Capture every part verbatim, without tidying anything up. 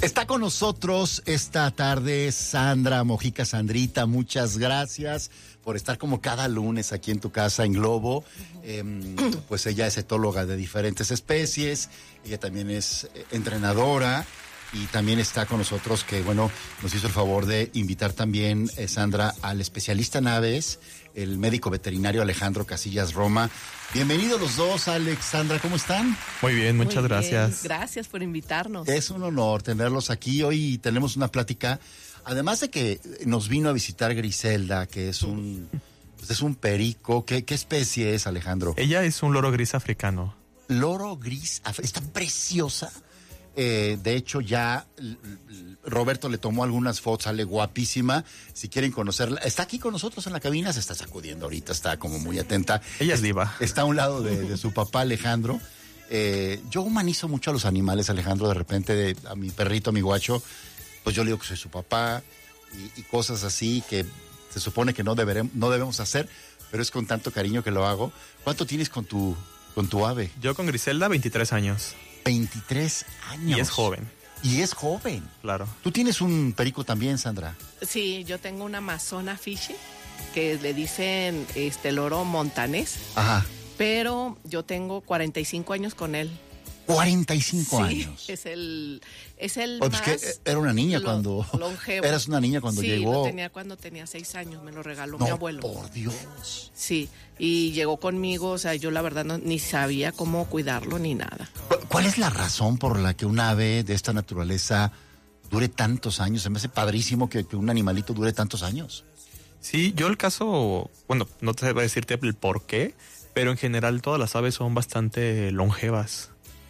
Está con nosotros esta tarde Sandra Mojica. Sandrita, muchas gracias por estar como cada lunes aquí en tu casa en Globo. Eh, pues ella es etóloga de diferentes especies, ella también es entrenadora y también está con nosotros que, bueno, nos hizo el favor de invitar también, eh, Sandra, al especialista en aves, el médico veterinario Alejandro Casillas Roma. Bienvenidos los dos, Alex, Sandra, ¿cómo están? Muy bien, muchas Muy gracias. Bien. Gracias por invitarnos. Es un honor tenerlos aquí. Hoy tenemos una plática, además de que nos vino a visitar Griselda, que es un, pues es un perico. ¿Qué, qué especie es, Alejandro? Ella es un loro gris africano. Loro gris, está preciosa. Eh, de hecho, ya Roberto le tomó algunas fotos, sale guapísima. Si quieren conocerla, está aquí con nosotros en la cabina, se está sacudiendo ahorita, está como muy atenta. Ella es diva. Está a un lado de, de su papá, Alejandro. Eh, yo humanizo mucho a los animales, Alejandro. De repente, de, a mi perrito, a mi guacho, pues yo le digo que soy su papá y, y cosas así que se supone que no, deberemos, no debemos hacer, pero es con tanto cariño que lo hago. ¿Cuánto tienes con tu, con tu ave? Yo con Griselda, veintitrés años. veintitrés años. Y es joven. Y es joven. Claro. Tú tienes un perico también, Sandra. Sí, yo tengo una Amazona Fishy, que le dicen este loro montanés. Ajá. Pero yo tengo cuarenta y cinco años con él. cuarenta y cinco sí, años. es el, es el Pues más que era una niña lo, cuando... longevo. Eras una niña cuando sí, llegó. Sí, lo tenía cuando tenía seis años, me lo regaló no, mi abuelo. por Dios. Sí, y llegó conmigo, o sea, yo la verdad no, ni sabía cómo cuidarlo ni nada. ¿Cuál es la razón por la que un ave de esta naturaleza dure tantos años? Se me hace padrísimo que, que un animalito dure tantos años. Sí, yo el caso, bueno, no te voy a decirte el por qué, pero en general todas las aves son bastante longevas.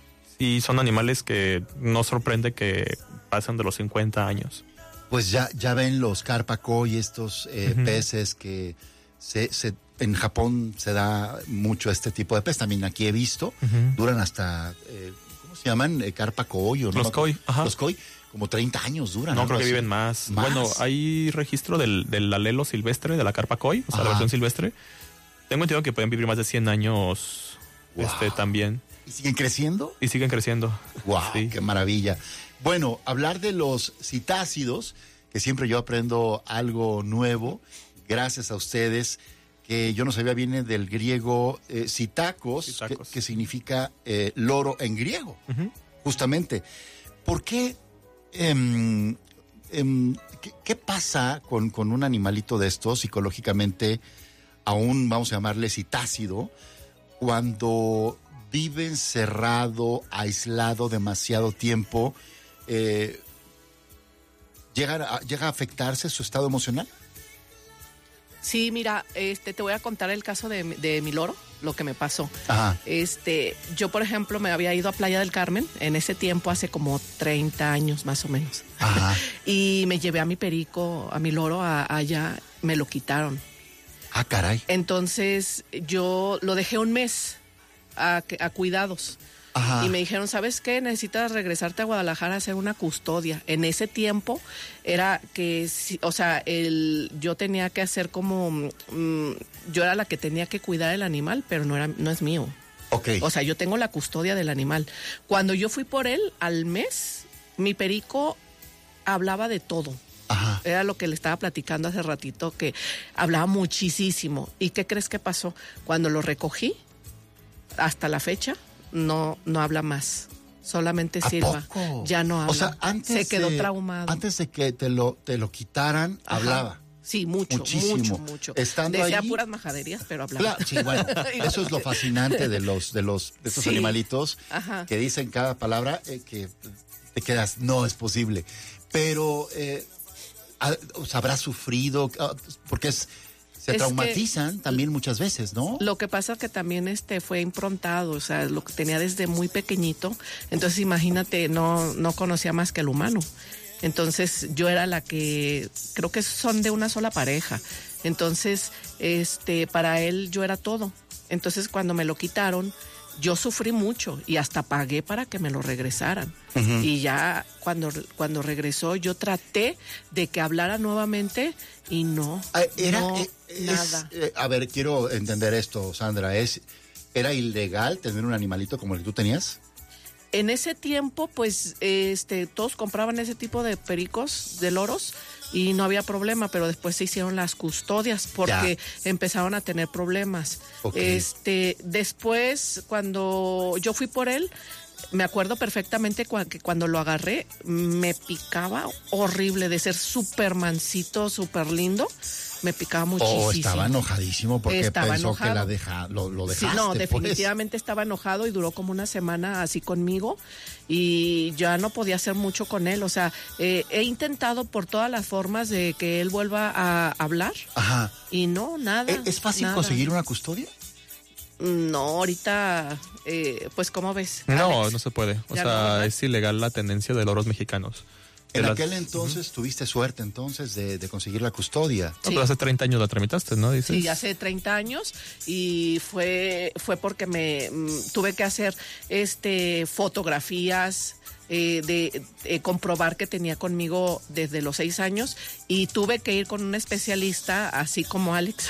Y son animales que no sorprende que pasen de los cincuenta años. Pues ya, ya ven los carpacoi, estos eh, uh-huh. peces que se, se, en Japón se da mucho este tipo de peces. También aquí he visto, uh-huh. duran hasta, eh, ¿cómo se llaman? Eh, carpacoi. ¿O no? Los koi, ajá. Los koi, como treinta años duran. No, creo que así. viven más. más. Bueno, hay registro del, del alelo silvestre, de la carpa koi, o sea, ajá. la versión silvestre. Tengo entendido que pueden vivir más de cien años wow. este, también. ¿Y siguen creciendo? Y siguen creciendo. ¡Wow! Sí. ¡Qué maravilla! Bueno, hablar de los citácidos, que siempre yo aprendo algo nuevo, gracias a ustedes, que yo no sabía, viene del griego eh, citacos, citacos. Que, que significa eh, loro en griego, uh-huh. justamente. ¿Por qué? Eh, eh, ¿qué, ¿Qué pasa con, con un animalito de estos, psicológicamente, aún vamos a llamarle citácido, cuando vive encerrado, aislado demasiado tiempo, eh, ¿llega, a, ¿llega a afectarse su estado emocional? Sí, mira, este, te voy a contar el caso de, de mi loro, lo que me pasó. Ajá. Este, yo, por ejemplo, me había ido a Playa del Carmen en ese tiempo, hace como treinta años más o menos. Ajá. Y me llevé a mi perico, a mi loro a, allá, me lo quitaron. Ah, caray. Entonces, yo lo dejé un mes a, a cuidados. Ajá. Y me dijeron, ¿sabes qué? Necesitas regresarte a Guadalajara a hacer una custodia. En ese tiempo era que, o sea, el, yo tenía que hacer como, mmm, yo era la que tenía que cuidar el animal, pero no era, no es mío. Okay. O sea, yo tengo la custodia del animal. Cuando yo fui por él, al mes, mi perico hablaba de todo. Ajá. Era lo que le estaba platicando hace ratito, que hablaba muchísimo. ¿Y qué crees que pasó? Cuando lo recogí, hasta la fecha, no, no habla más. Solamente silba. Ya no habla. O sea, antes se quedó de, traumado. Antes de que te lo, te lo quitaran, Ajá. hablaba. Sí, mucho, Muchísimo. mucho, mucho. Estando Decía ahí, puras majaderías, pero hablaba. Claro, sí, bueno, eso es lo fascinante de los, de los, de estos sí. animalitos Ajá. que dicen cada palabra eh, que te quedas, no es posible. Pero eh, o sea, habrá sufrido, porque es, se es traumatizan también muchas veces, ¿no? Lo que pasa es que también este fue improntado, o sea, lo que tenía desde muy pequeñito, entonces imagínate, no, no conocía más que el humano. Entonces yo era la que, creo que son de una sola pareja, entonces este para él yo era todo. Entonces cuando me lo quitaron, yo sufrí mucho y hasta pagué para que me lo regresaran. Uh-huh. Y ya cuando, cuando regresó yo traté de que hablara nuevamente y no, ah, era, no eh, nada. Es, eh, a ver, quiero entender esto, Sandra, ¿es, ¿era ilegal tener un animalito como el que tú tenías? en ese tiempo, pues, este, todos compraban ese tipo de pericos, de loros, y no había problema, pero después se hicieron las custodias porque ya. empezaron a tener problemas. Okay. Este, después, cuando yo fui por él, me acuerdo perfectamente que cuando lo agarré, me picaba horrible, de ser súper mansito, súper lindo. Me picaba muchísimo. Oh, estaba enojadísimo porque estaba pensó enojado. que la deja, lo, lo dejaste. Sí, no, pues. definitivamente estaba enojado y duró como una semana así conmigo y ya no podía hacer mucho con él. O sea, eh, he intentado por todas las formas de que él vuelva a hablar. Ajá. Y no, nada. ¿Es fácil nada. conseguir una custodia? No, ahorita, eh, pues, ¿cómo ves? No, Alex? no se puede. O Ya sea, no, es ilegal la tenencia de loros mexicanos. En las... aquel entonces uh-huh. tuviste suerte entonces de, de conseguir la custodia. No, sí. pero hace treinta años la tramitaste, ¿no? Dices. Sí, hace treinta años y fue fue porque me m, tuve que hacer este fotografías eh, de eh, comprobar que tenía conmigo desde los seis años y tuve que ir con un especialista, así como Alex,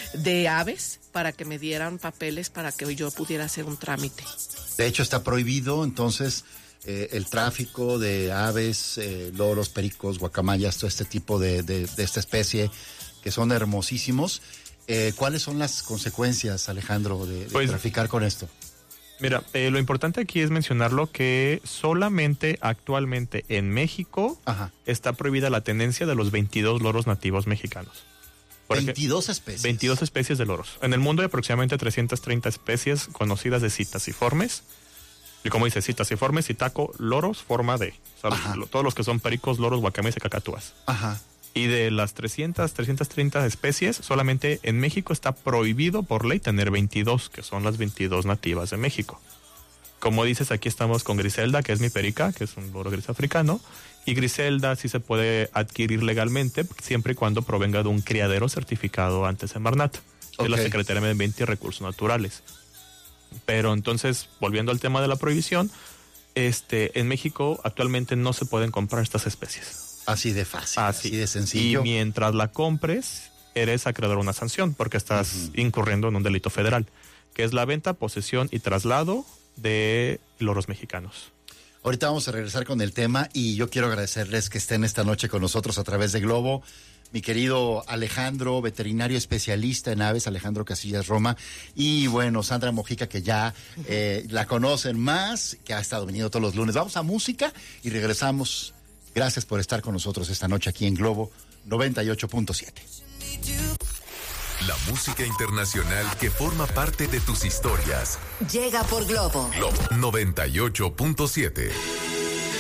de aves para que me dieran papeles para que yo pudiera hacer un trámite. De hecho está prohibido entonces Eh, el tráfico de aves, eh, loros, pericos, guacamayas, todo este tipo de, de, de esta especie que son hermosísimos. Eh, ¿Cuáles son las consecuencias, Alejandro, de, de pues, traficar con esto? Mira, eh, lo importante aquí es mencionarlo que solamente actualmente en México Ajá. está prohibida la tenencia de los veintidós loros nativos mexicanos. Por veintidós especies. veintidós especies de loros. En el mundo hay aproximadamente trescientas treinta especies conocidas de citasiformes. Y como dice, citasiformes, citaco, loros, forma de. O sea, lo, todos los que son pericos, loros, guacamayas y cacatúas. Ajá. Y de las trescientas, trescientas treinta especies, solamente en México está prohibido por ley tener veintidós, que son las veintidós nativas de México. Como dices, aquí estamos con Griselda, que es mi perica, que es un loro gris africano. Y Griselda sí se puede adquirir legalmente, siempre y cuando provenga de un criadero certificado ante Semarnat, que okay. es la Secretaría de Medio Ambiente y Recursos Naturales. Pero entonces, volviendo al tema de la prohibición, este, en México actualmente no se pueden comprar estas especies. Así de fácil, así, así de sencillo. Y mientras la compres, eres acreedor a una sanción, porque estás uh-huh. incurriendo en un delito federal, que es la venta, posesión y traslado de loros mexicanos. Ahorita vamos a regresar con el tema y yo quiero agradecerles que estén esta noche con nosotros a través de Globo. Mi querido Alejandro, veterinario especialista en aves, Alejandro Casillas Roma, y bueno, Sandra Mojica, que ya eh, la conocen más, que ha estado viniendo todos los lunes. Vamos a música y regresamos. Gracias por estar con nosotros esta noche aquí en Globo noventa y ocho punto siete. La música internacional que forma parte de tus historias. Llega por Globo. Globo noventa y ocho punto siete.